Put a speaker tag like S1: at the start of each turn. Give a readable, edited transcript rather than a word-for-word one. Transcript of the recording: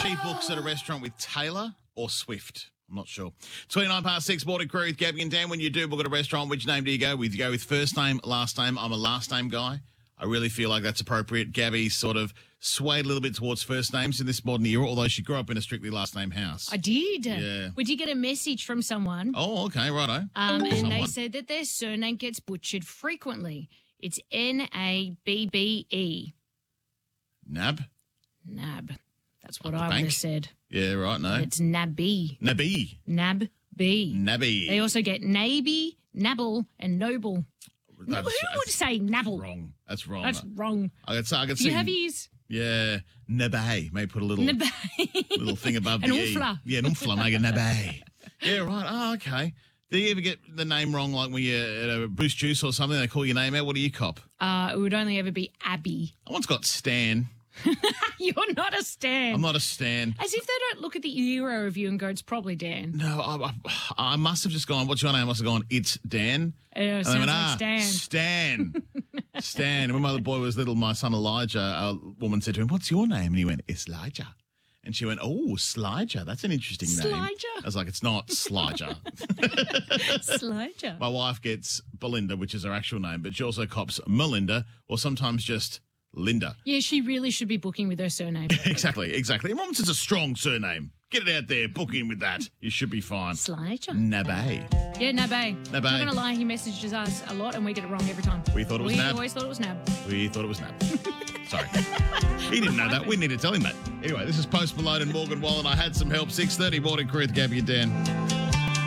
S1: she books at a restaurant with Taylor or Swift. I'm not sure. 29 past 6, Morning Crew with Gabby and Dan. When you do book at a restaurant, which name do you go with? You go with first name, last name. I'm a last name guy. I really feel like that's appropriate. Gabby sort of swayed a little bit towards first names in this modern era, although she grew up in a strictly last name house.
S2: I did.
S1: Yeah.
S2: We did get a message from someone.
S1: Oh, okay, righto.
S2: And they said that their surname gets butchered frequently. It's Nabbe.
S1: Nab?
S2: Nab. That's what
S1: Up the
S2: I would
S1: bank?
S2: have said.
S1: Yeah, right, no.
S2: It's Nabby.
S1: Nabby.
S2: Nabby.
S1: Nabby.
S2: They also get Naby, Nabble, and Noble. Who would say Nabble?
S1: Wrong. That's wrong.
S2: That's wrong.
S1: I could
S2: Do
S1: see.
S2: you have ears?
S1: Yeah, Nabay. May put a little little thing above
S2: An
S1: the E.
S2: umfla.
S1: Yeah, an umfla, make a Nabay. Yeah, right. Oh, okay. Do you ever get the name wrong, like when you're at a Boost Juice or something, they call your name out? What do you cop?
S2: It would only ever be Abby.
S1: I once got Stan.
S2: You're not a Stan.
S1: I'm not a Stan.
S2: As if they don't look at the Euro review and go, it's probably Dan.
S1: No, I must have just gone, what's your name? I must have gone, it's Dan.
S2: It
S1: And
S2: sounds
S1: I went,
S2: like Stan.
S1: Stan. Stan. And when my little boy was little, my son Elijah, a woman said to him, what's your name? And he went, it's Elijah. And she went, oh, Sliger. That's an interesting name.
S2: Sliger?
S1: I was like, it's not Sliger.
S2: Sliger.
S1: My wife gets Belinda, which is her actual name, but she also cops Melinda or sometimes just Linda.
S2: Yeah, she really should be booking with her surname.
S1: Exactly. And once it's a strong surname, get it out there, book in with that. You should be fine.
S2: Sliger.
S1: Nabay.
S2: Yeah, Nabay.
S1: Nabay.
S2: I'm not going to lie, he messages us a lot and we get it wrong every time.
S1: We thought it was Nab.
S2: We always thought it was Nab.
S1: We thought it was Nab. Sorry. He didn't know that. We need to tell him that. Anyway, this is Post Malone and Morgan Wallen. I had some help. 6:30 Morning Crew with Gabby and Dan.